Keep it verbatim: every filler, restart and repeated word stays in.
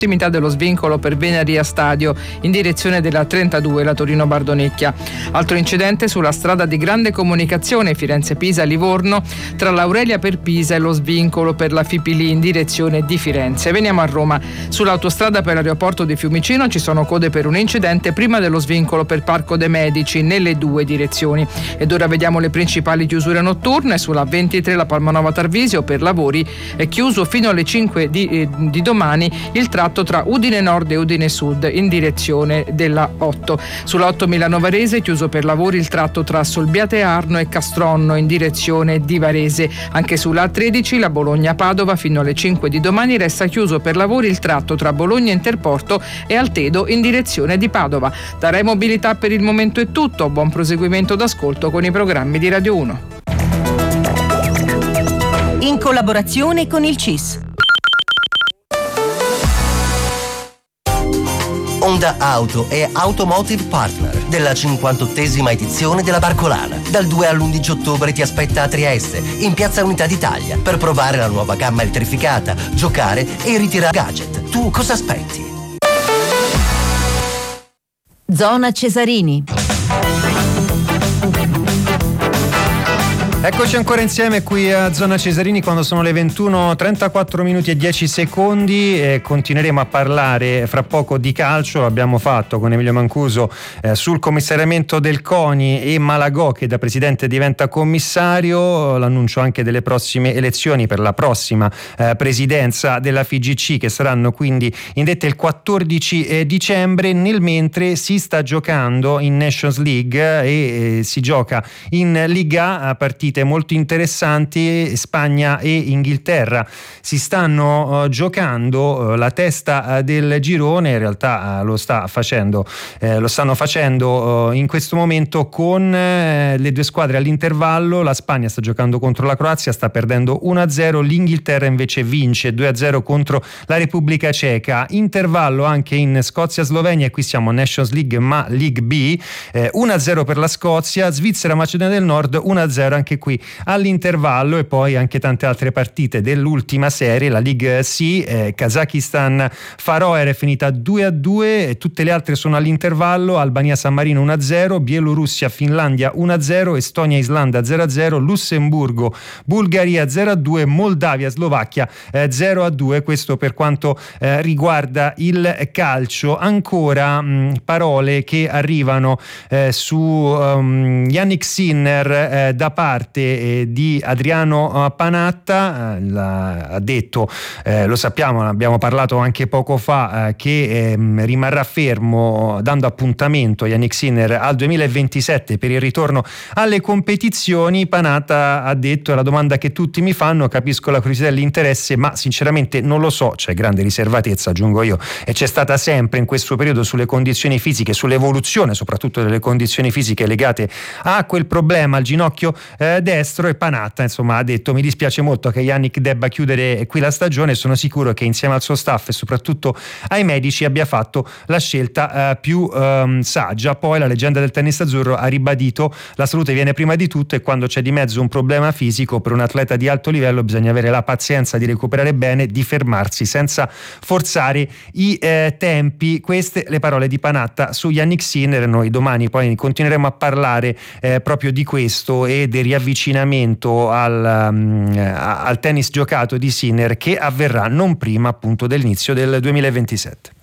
prossimità dello svincolo per Venaria Stadio in direzione della trentadue, la Torino-Bardonecchia. Altro incidente sulla strada di grande comunicazione Firenze-Pisa-Livorno tra l'Aurelia per Pisa e lo svincolo per la Fipili in direzione di Firenze. Veniamo a Roma. Sull'autostrada per l'aeroporto di Fiumicino ci sono code per un incidente prima dello svincolo per Parco dei Medici nelle due direzioni. Ed ora vediamo le principali chiusure notturne. Sulla ventitré la Palmanova Tarvisio per lavori è chiuso fino alle cinque di, eh, di domani il tratto tra Udine Nord e Udine Sud in direzione della otto. Sulla otto Milano Varese chiuso per lavori il tratto tra Solbiate Arno e Castronno in direzione di Varese. Anche sulla A tredici la Bologna Padova fino alle cinque di domani resta chiuso per lavori il tratto tra Bologna Interporto e Altedo in direzione di Padova. Da Rai Mobilità per il momento è tutto. Buon proseguimento d'ascolto con i programmi di Radio uno. In collaborazione con il C I S. Honda Auto è Automotive Partner della cinquantottesima edizione della Barcolana. Dal due all'undici ottobre ti aspetta a Trieste, in Piazza Unità d'Italia, per provare la nuova gamma elettrificata, giocare e ritirare gadget. Tu cosa aspetti? Zona Cesarini. Eccoci ancora insieme qui a Zona Cesarini quando sono le ventuno e trentaquattro minuti e dieci secondi e continueremo a parlare fra poco di calcio. Abbiamo fatto con Emilio Mancuso eh, sul commissariamento del CONI e Malagò, che da presidente diventa commissario, l'annuncio anche delle prossime elezioni per la prossima eh, presidenza della F I G C, che saranno quindi indette il quattordici eh, dicembre. Nel mentre si sta giocando in Nations League e eh, si gioca in Liga a partire molto interessanti. Spagna e Inghilterra si stanno uh, giocando uh, la testa uh, del girone. In realtà uh, lo sta facendo eh, lo stanno facendo uh, in questo momento con uh, le due squadre all'intervallo. La Spagna sta giocando contro la Croazia, sta perdendo uno a zero, l'Inghilterra invece vince due a zero contro la Repubblica Ceca. Intervallo anche in Scozia-Slovenia, e qui siamo Nations League ma League B, eh, uno a zero per la Scozia, Svizzera-Macedonia del Nord uno a zero anche qui all'intervallo. E poi anche tante altre partite dell'ultima serie, la League C, eh, Kazakistan-Faroe è finita due a due e tutte le altre sono all'intervallo. Albania-San Marino uno a zero, Bielorussia-Finlandia uno a zero, Estonia-Islanda zero a zero, Lussemburgo-Bulgaria zero a due, Moldavia-Slovacchia eh, zero a due. Questo per quanto eh, riguarda il calcio. Ancora mh, parole che arrivano eh, su um, Yannick Sinner eh, da parte eh, di Adriano uh, Panatta. Eh, la, ha detto, eh, lo sappiamo, abbiamo parlato anche poco fa, eh, che eh, rimarrà fermo, dando appuntamento Yannick Sinner al duemilaventisette per il ritorno alle competizioni. Panatta ha detto: è la domanda che tutti mi fanno, capisco la curiosità e l'interesse, ma sinceramente non lo so. C'è grande riservatezza, aggiungo io, e c'è stata sempre in questo periodo sulle condizioni fisiche, sull'evoluzione soprattutto delle condizioni fisiche legate a quel problema al ginocchio eh, destro. E Panatta insomma ha detto: mi dispiace molto che Yannick debba chiudere qui la stagione, sono sicuro che insieme al suo staff e soprattutto ai medici abbia fatto la scelta eh, più ehm, saggia. Poi la leggenda del tennis azzurro ha ribadito: la salute viene prima di tutto, e quando c'è di mezzo un problema fisico per un atleta di alto livello bisogna avere la pazienza di recuperare bene, di fermarsi senza forzare i eh, tempi. Queste le parole di Panatta su Yannick Sinner. Noi domani poi continueremo a parlare eh, proprio di questo e del riavvicinamento al, um, al tennis giocato di Sinner, che avverrà non prima appunto dell'inizio del duemilaventisette.